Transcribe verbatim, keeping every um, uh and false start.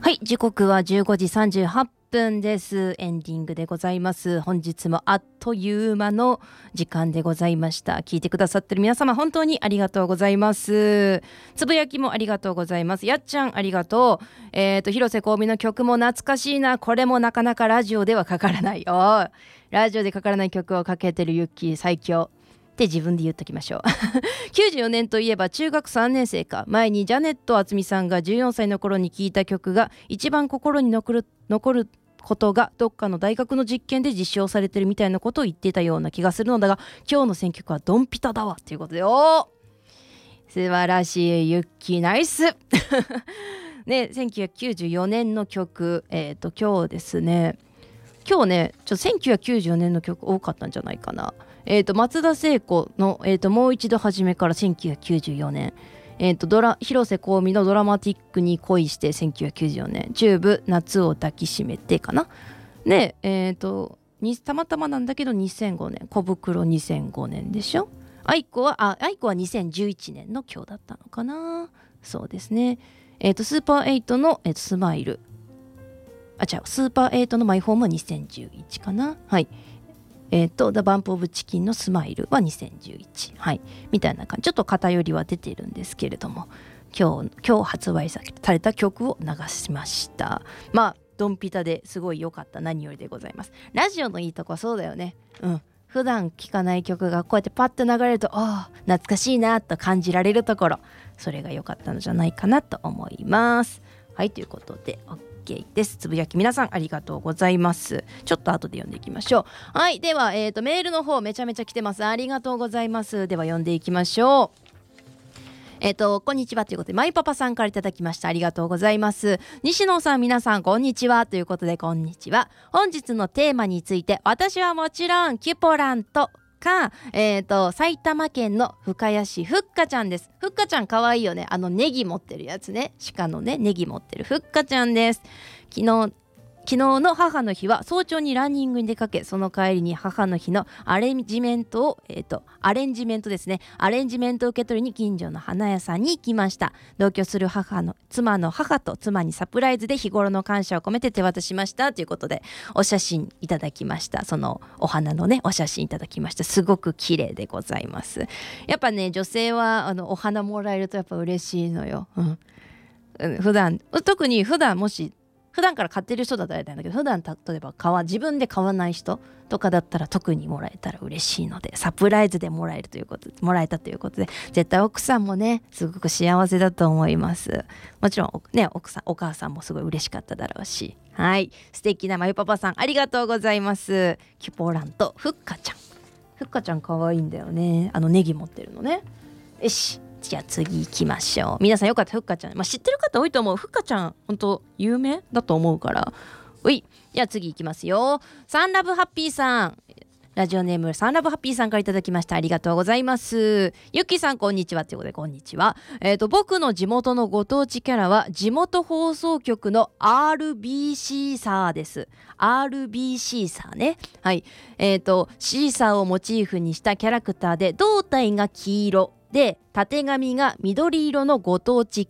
はい、時刻はじゅうごじさんじゅうはっぷんです。エンディングでございます。本日もあっという間の時間でございました。聞いてくださってる皆様本当にありがとうございます。つぶやきもありがとうございます。やっちゃんありがとう。えっと広瀬香美の曲も懐かしいな。これもなかなかラジオではかからない。おい、ラジオでかからない曲をかけてるユッキー最強って自分で言っときましょうきゅうじゅうよねんといえば中学さんねん生か。前にジャネット渥美さんがじゅうよんさいの頃に聴いた曲が一番心に残る残ることがどっかの大学の実験で実証されてるみたいなことを言っていたような気がするのだが、今日の選曲はドンピタだわということで、お素晴らしいユッキーナイスね、せんきゅうひゃくきゅうじゅうよねんの曲、えっと今日ですね今日ねちょせんきゅうひゃくきゅうじゅうよねんの曲多かったんじゃないかな。えー、と松田聖子の、えー、ともう一度初めからせんきゅうひゃくきゅうじゅうよねん、えー、とドラ広瀬香美のドラマティックに恋してせんきゅうひゃくきゅうじゅうよねん、チューブ夏を抱きしめてかな。で、えー、とにたまたまなんだけどにせんごねん小袋にせんごねんでしょ。愛子はあ愛子はにせんじゅういちねんの今日だったのかな。そうですね。えー、とスーパーエイトの、えー、とスマイルあ違うスーパーエイトのマイホームはにせんじゅういちかな。はいえっ、ー、と、ダバンプオブチキンのスマイルはにせんじゅういち。はい。みたいな感じ。ちょっと偏りは出ているんですけれども、今日、今日発売された曲を流しました。まあ、ドンピタですごい良かった。何よりでございます。ラジオのいいとこはそうだよね。うん。普段聴かない曲がこうやってパッと流れると、ああ、懐かしいなと感じられるところ。それが良かったのじゃないかなと思います。はい、ということで、OKです。つぶやき皆さんありがとうございます。ちょっと後で読んでいきましょう。はい、では、えーと、メールの方めちゃめちゃ来てます。ありがとうございます。では読んでいきましょう。えっ、ー、とこんにちはということでマイパパさんからいただきました。ありがとうございます。西野さん皆さんこんにちはということで、こんにちは。本日のテーマについて、私はもちろんキュポランとか、えーと埼玉県の深谷市ふっかちゃんです。ふっかちゃんかわいいよね。あのネギ持ってるやつね。鹿のねネギ持ってるふっかちゃんです。昨日昨日の母の日は早朝にランニングに出かけ、その帰りに母の日のアレンジメントを、えーと、アレンジメントですね。アレンジメントを受け取りに近所の花屋さんに行きました。同居する母の、妻の母と妻にサプライズで日頃の感謝を込めて手渡しましたということで、お写真いただきました。そのお花のね、お写真いただきました。すごく綺麗でございます。やっぱね、女性はあのお花もらえるとやっぱ嬉しいのよ。うん。普段、特に普段もし普段から買ってる人だったらあれなんだけど、普段例えば買わ自分で買わない人とかだったら特にもらえたら嬉しいので、サプライズでもらえるということでもらえたということで、絶対奥さんもねすごく幸せだと思います。もちろんね、奥さんお母さんもすごい嬉しかっただろうし。はい、素敵なまゆパパさんありがとうございます。キュポーランとふっかちゃんふっかちゃん可愛いんだよね。あのネギ持ってるのね。よし、じゃあ次行きましょう。皆さんよかったらふっかちゃん、まあ、知ってる方多いと思う。ふっかちゃん本当有名だと思うから。うい、じゃあ次行きますよ。サンラブハッピーさん、ラジオネームサンラブハッピーさんからいただきました。ありがとうございます。ゆっきーさんこんにちはということで、こんにちは。えっと僕の地元のご当地キャラは地元放送局の アールビーシー サーです。 アールビーシー サーね。はい、えっとシーサーをモチーフにしたキャラクターで、胴体が黄色でたてがみが緑色のご当地